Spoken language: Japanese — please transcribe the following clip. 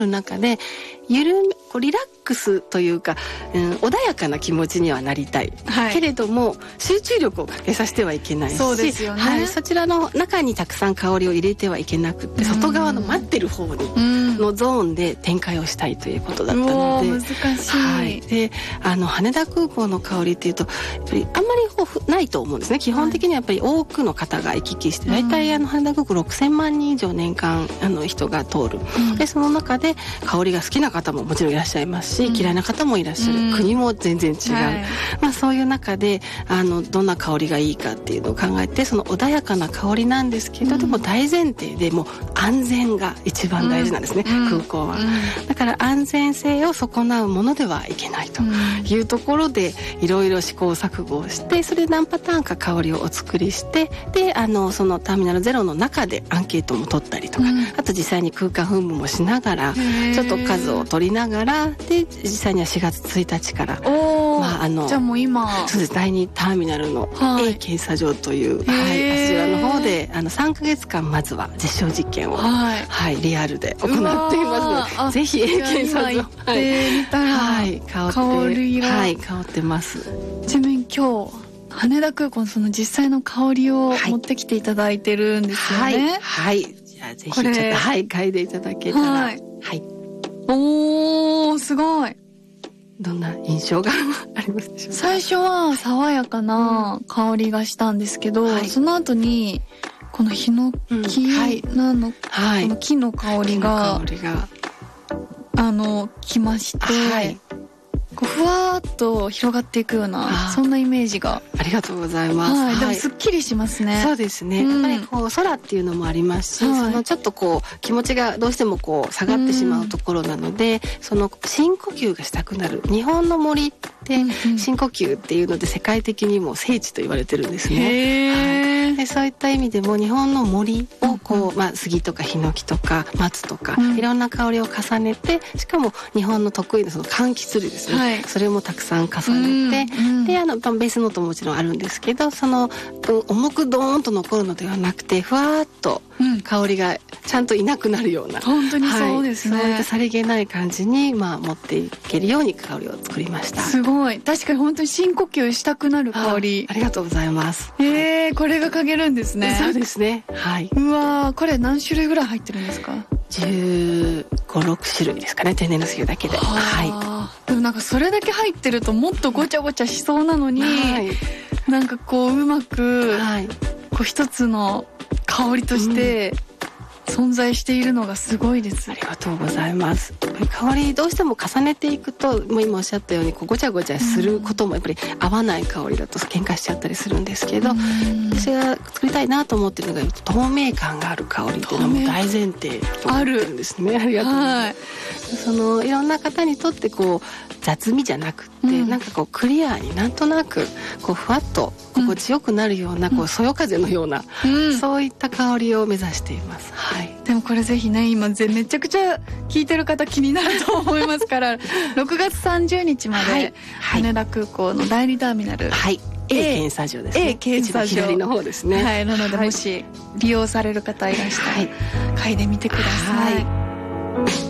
の中でリラックスというか、穏やかな気持ちにはなりたい、はい、けれども集中力をかけさせてはいけないし、 そうですよね、 はい、そちらの中にたくさん香りを入れてはいけなくって、外側の待ってる方のゾーンで展開をしたいということだったので、 難しい、 はい、で羽田空港の香りっていうとやっぱりあんまりないと思うんですね。基本的にはやっぱり多くの方が行き来して、大体羽田空港6000万人以上年間人が通る、でその中で香りが好きな方ももちろんいらっしゃいますし、嫌いな方もいらっしゃる、国も全然違う、はい、そういう中でどんな香りがいいかっていうのを考えて、その穏やかな香りなんですけど、でも大前提でもう安全が一番大事なんですね、空港は、だから安全性を損なうものではいけないというところでいろいろ試行錯誤をして、それで何パターンか香りをお作りして、でそのターミナルゼロの中でアンケートも取ったりとか、あと実際に空間噴霧もしながらちょっと数を取りながら、で実際には4月1日から、 じゃあもう今そうです、第2ターミナルの A 検査場という、はい、あちらの方で3ヶ月間まずは実証実験を、はい、リアルで行っていますので、ぜひ A 検査場行ってみたら、 はい、香りが、はい、香ってます。 ちなみに今日羽田空港のその実際の香りを持ってきていただいてるんですよね。 はい、はい、じゃあぜひちょっと嗅いでいただけたら、はい、 おー、すごい。 どんな印象がありますでしょうか？ 最初は爽やかな香りがしたんですけど、その後にこのヒノキなの、この木の香りがきまして、こうふわーっと広がっていくような、そんなイメージが。 ありがとうございます。 でもすっきりしますね。 そうですね、やっぱりこう空っていうのもありますし、そのちょっとこう気持ちがどうしてもこう下がってしまうところなので、その深呼吸がしたくなる。日本の森って深呼吸っていうので世界的にも聖地と言われてるんですね。でそういった意味でも日本の森をこう、杉とかヒノキとか松とか、いろんな香りを重ねて、しかも日本の得意なその柑橘類ですね、それもたくさん重ねて、でベースノートももちろんあるんですけど、その重くドーンと残るのではなくて、ふわーっと香りがちゃんといなくなるような、 本当にそうですね、 そういったさりげない感じに、持っていけるように香りを作りました。 すごい、確かに本当に深呼吸したくなる香り。 ありがとうございます。 これが嗅げるんですね。 そうですね、はい。 うわー、これ何種類ぐらい入ってるんですか ？15、6種類ですかね、天然の精油だけで。 でもなんかそれだけ入ってるともっとごちゃごちゃしそうなのに、なんかこううまく、こう一つの香りとして存在しているのがすごいです。 ありがとうございます。香りどうしても重ねていくと、もう今おっしゃったようにこうごちゃごちゃすることもやっぱり合わない香りだと喧嘩しちゃったりするんですけど、私が作りたいなと思っているのが透明感がある香りっていうのも大前提と思ってるんですね。ありがとうございます。いろんな方にとってこう雑味じゃなくって、なんかこうクリアになんとなくこうふわっと心地よくなるような、こうそよ風のような、そういった香りを目指しています。 でもこれぜひね、今めちゃくちゃ聞いてる方気になると思いますから6月30日まで羽田空港の第2ターミナル、A 検査場ですね。 A 検査場、左の方ですね。なのでもし利用される方いらしたら嗅いでみてください。